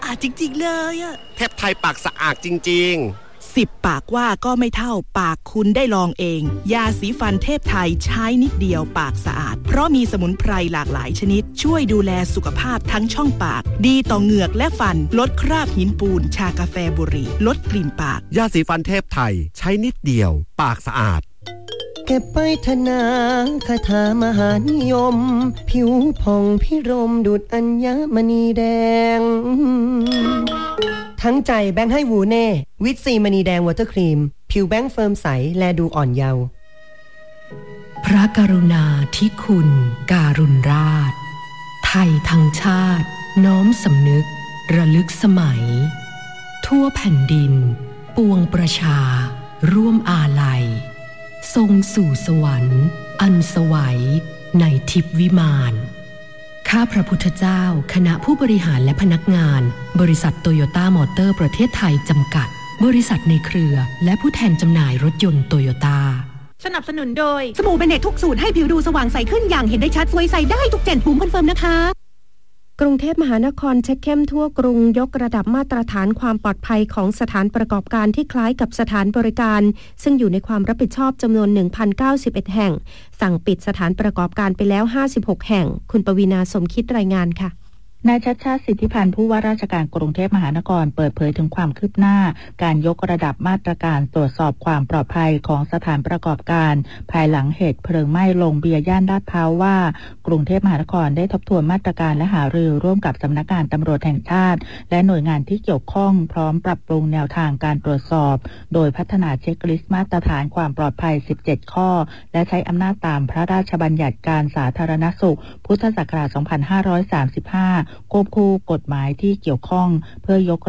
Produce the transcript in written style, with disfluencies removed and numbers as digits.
อาดจริงๆเลยอะเทพไทยปากสะอาดจริง 10ปากว่าก็ไม่เท่าปากคุณได้ลองเองยาสีฟันเทพไทยใช้นิดเดียวปากสะอาดเพราะมีสมุนไพรหลากหลายชนิดช่วยดูแลสุขภาพทั้งช่องปากดีต่อเหงือกและฟันลดคราบหินปูนชากาแฟบุหรี่ลดกลิ่นปากยาสีฟันเทพไทยใช้นิดเดียวปากสะอาดเก็บไปธนาคาถามหานิยมผิวผ่องพิรมดุจอัญมณีแดงทั้งใจแบงค์ให้วูเน่วิตซีมณีแดงวอเตอร์ครีมผิวแบงค์เฟิร์มใสและดูอ่อนเยาว์พระกรุณาธิคุณการุณราชไทยทั้งชาติน้อมสำนึกระลึกสมัยทั่วแผ่นดินปวงประชาร่วมอาลัยทรงสู่สวรรค์อันสวัยในทิพย์วิมานข้าพระพุทธเจ้าคณะผู้บริหารและพนักงานบริษัทโตโยต้ามอเตอร์ประเทศไทยจำกัดบริษัทในเครือและผู้แทนจำหน่ายรถยนต์โตโยต้าสนับสนุนโดยสบู่เบเนตทุกสูตรให้ผิวดูสว่างใสขึ้นอย่างเห็นได้ชัดสวยใสได้ทุก7ปุ่มคอนเฟิร์มนะคะกรุงเทพมหานครเช็คเข้มทั่วกรุงยกระดับมาตรฐานความปลอดภัยของสถานประกอบการที่คล้ายกับสถานบริการซึ่งอยู่ในความรับผิดชอบจำนวน 1,091 แห่งสั่งปิดสถานประกอบการไปแล้ว56แห่งคุณปวีณาสมคิดรายงานค่ะนายชัชชาติสิทธิพันธ์ผู้ว่าราชการกรุงเทพมหานครเปิดเผยถึงความคืบหน้าการยกระดับมาตรการตรวจสอบความปลอดภัยของสถานประกอบการภายหลังเหตุเพลิงไหม้โรงเบียร์ย่านลาดพร้าวว่ากรุงเทพมหานครได้ทบทวนมาตรการและหารือร่วมกับสำนักงานตำรวจแห่งชาติและหน่วยงานที่เกี่ยวข้องพร้อมปรับปรุงแนวทางการตรวจสอบโดยพัฒนาเช็คลิสต์มาตรฐานความปลอดภัย17ข้อและใช้อำนาจตามพระราชบัญญัติการสาธารณสุขพุทธศักราช 2535 ควบคู่กฎหมายที่เกี่ยวข้องเพื่อยก